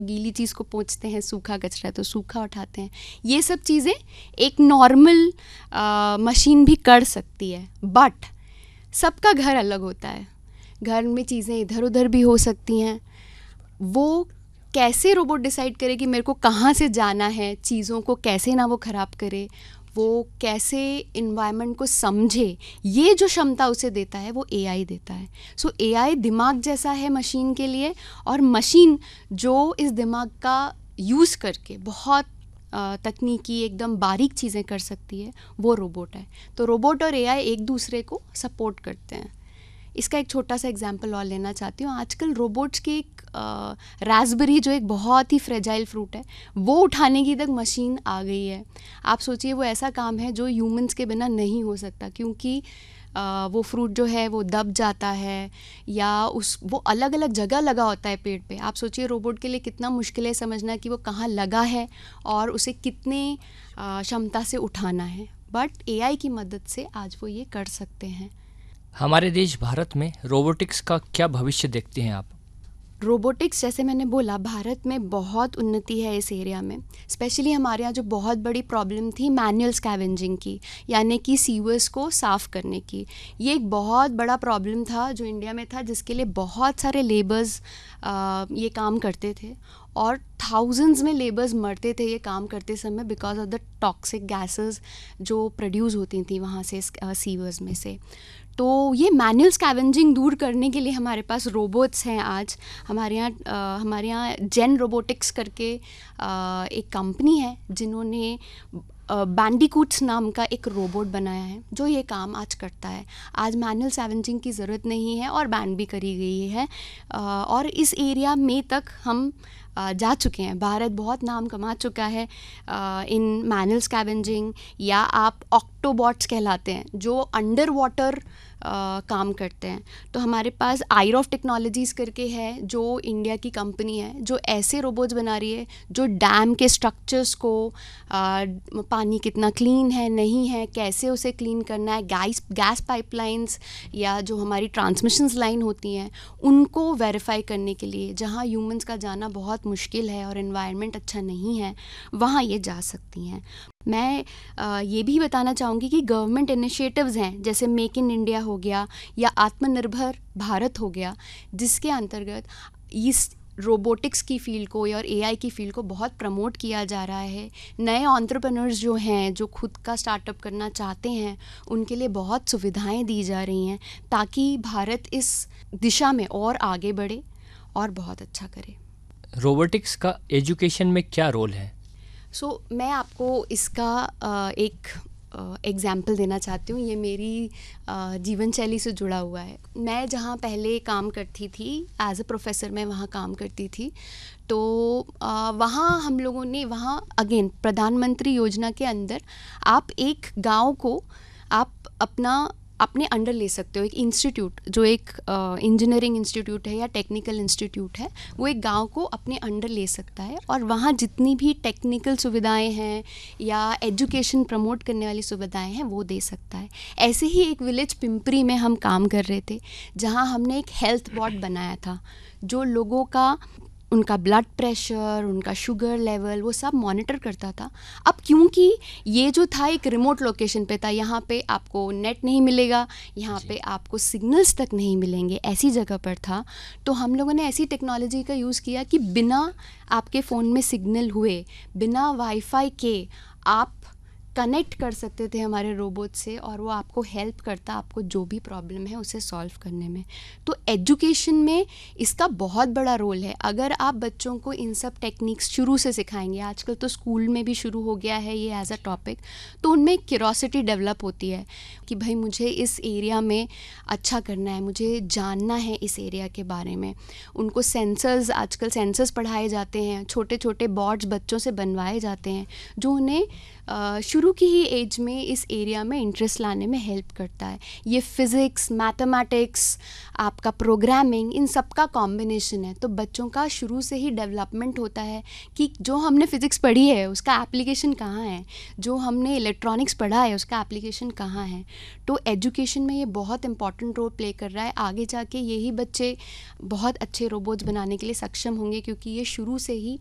गीली चीज़ को पोंछते हैं, सूखा कचरा है तो सूखा उठाते हैं। ये सब चीज़ें एक नॉर्मल मशीन भी कर सकती है, बट सबका घर अलग होता है, घर में चीज़ें इधर उधर भी हो सकती हैं। वो कैसे रोबोट डिसाइड करे कि मेरे को कहाँ से जाना है, चीज़ों को कैसे ना वो ख़राब करे, वो कैसे इन्वायरमेंट को समझे, ये जो क्षमता उसे देता है वो एआई देता है। सो एआई दिमाग जैसा है मशीन के लिए, और मशीन जो इस दिमाग का यूज़ करके बहुत तकनीकी एकदम बारीक चीज़ें कर सकती है, वो रोबोट है। तो रोबोट और एआई एक दूसरे को सपोर्ट करते हैं। इसका एक छोटा सा एग्जांपल और लेना चाहती हूँ। आजकल रोबोट्स की एक रास्पबेरी जो एक बहुत ही फ्रेजाइल फ्रूट है, वो उठाने की तक मशीन आ गई है। आप सोचिए, वो ऐसा काम है जो ह्यूमंस के बिना नहीं हो सकता, क्योंकि वो फ्रूट जो है वो दब जाता है, या वो अलग अलग जगह लगा होता है पेड़ पे। आप सोचिए रोबोट के लिए कितना मुश्किल है समझना कि वो कहाँ लगा है और उसे कितने क्षमता से उठाना है, बट एआई की मदद से आज वो ये कर सकते हैं। हमारे देश भारत में रोबोटिक्स का क्या भविष्य देखते हैं आप? रोबोटिक्स, जैसे मैंने बोला, भारत में बहुत उन्नति है इस एरिया में। स्पेशली हमारे यहाँ जो बहुत बड़ी प्रॉब्लम थी मैनुअल स्कैवेंजिंग की, यानी कि सीवर्स को साफ़ करने की, ये एक बहुत बड़ा प्रॉब्लम था जो इंडिया में था, जिसके लिए बहुत सारे लेबर्स ये काम करते थे, और थाउजेंड्स में लेबर्स मरते थे ये काम करते समय because of the toxic gases जो प्रोड्यूस होती थी वहाँ से सीवर्स में से। तो ये मैनुअल स्कैवेंजिंग दूर करने के लिए हमारे पास रोबोट्स हैं आज। हमारे यहाँ जेन रोबोटिक्स करके एक कंपनी है जिन्होंने बैंडिकूट्स नाम का एक रोबोट बनाया है जो ये काम आज करता है। आज मैनुअल स्कैवेंजिंग की ज़रूरत नहीं है और बैन भी करी गई है, और इस एरिया में तक हम जा चुके हैं। भारत बहुत नाम कमा चुका है इन मैनुअल स्कैवेंजिंग, या आप ऑक्टोबॉट्स कहलाते हैं जो अंडर वाटर काम करते हैं। तो हमारे पास आईरॉफ टेक्नोलॉजीज़ करके है जो इंडिया की कंपनी है, जो ऐसे रोबोट्स बना रही है जो डैम के स्ट्रक्चर्स को, पानी कितना क्लीन है नहीं है, कैसे उसे क्लीन करना है, गैस पाइपलाइंस या जो हमारी ट्रांसमिशंस लाइन होती हैं उनको वेरीफाई करने के लिए, जहाँ ह्यूमंस का जाना बहुत मुश्किल है और एनवायरनमेंट अच्छा नहीं है, वहाँ ये जा सकती हैं। मैं ये भी बताना चाहूँगी कि गवर्नमेंट इनिशिएटिव्स हैं, जैसे मेक इन इंडिया हो गया या आत्मनिर्भर भारत हो गया, जिसके अंतर्गत इस रोबोटिक्स की फील्ड को और एआई की फील्ड को बहुत प्रमोट किया जा रहा है। नए एंटरप्रेन्योर्स जो हैं, जो खुद का स्टार्टअप करना चाहते हैं, उनके लिए बहुत सुविधाएं दी जा रही हैं ताकि भारत इस दिशा में और आगे बढ़े और बहुत अच्छा करे। रोबोटिक्स का एजुकेशन में क्या रोल है? मैं आपको इसका एक एग्ज़ाम्पल देना चाहती हूँ। ये मेरी जीवन शैली से जुड़ा हुआ है। मैं जहाँ पहले काम करती थी एज अ प्रोफेसर, मैं वहाँ काम करती थी, तो वहाँ हम लोगों ने वहाँ अगेन प्रधानमंत्री योजना के अंदर आप एक गांव को आप अपने अंडर ले सकते हो। एक इंस्टीट्यूट जो एक इंजीनियरिंग इंस्टीट्यूट है या टेक्निकल इंस्टीट्यूट है, वो एक गांव को अपने अंडर ले सकता है, और वहाँ जितनी भी टेक्निकल सुविधाएं हैं या एजुकेशन प्रमोट करने वाली सुविधाएं हैं वो दे सकता है। ऐसे ही एक विलेज पिंपरी में हम काम कर रहे थे, जहाँ हमने एक हेल्थ बॉट बनाया था जो लोगों का, उनका ब्लड प्रेशर, उनका शुगर लेवल, वो सब मॉनिटर करता था। अब क्योंकि ये जो था एक रिमोट लोकेशन पे था, यहाँ पे आपको नेट नहीं मिलेगा, यहाँ पे आपको सिग्नल्स तक नहीं मिलेंगे, ऐसी जगह पर था, तो हम लोगों ने ऐसी टेक्नोलॉजी का यूज़ किया कि बिना आपके फ़ोन में सिग्नल हुए, बिना वाईफाई के आप कनेक्ट कर सकते थे हमारे रोबोट से, और वो आपको हेल्प करता आपको जो भी प्रॉब्लम है उसे सॉल्व करने में। तो एजुकेशन में इसका बहुत बड़ा रोल है। अगर आप बच्चों को इन सब टेक्निक्स शुरू से सिखाएंगे, आजकल तो स्कूल में भी शुरू हो गया है ये एज अ टॉपिक, तो उनमें क्यूरोसिटी डेवलप होती है कि भाई मुझे इस एरिया में अच्छा करना है, मुझे जानना है इस एरिया के बारे में। उनको सेंसर्स, आजकल सेंसर्स पढ़ाए जाते हैं, छोटे छोटे बोर्ड्स बच्चों से बनवाए जाते हैं जो उन्हें शुरू शुरू की ही एज में इस एरिया में इंटरेस्ट लाने में हेल्प करता है। ये फिज़िक्स, मैथमेटिक्स, आपका प्रोग्रामिंग, इन सब का कॉम्बिनेशन है। तो बच्चों का शुरू से ही डेवलपमेंट होता है कि जो हमने फ़िज़िक्स पढ़ी है उसका एप्लीकेशन कहाँ है, जो हमने इलेक्ट्रॉनिक्स पढ़ा है उसका एप्लीकेशन कहाँ है। तो एजुकेशन में ये बहुत इंपॉर्टेंट रोल प्ले कर रहा है। आगे जाके यही बच्चे बहुत अच्छे रोबोट्स बनाने के लिए सक्षम होंगे, क्योंकि ये शुरू से ही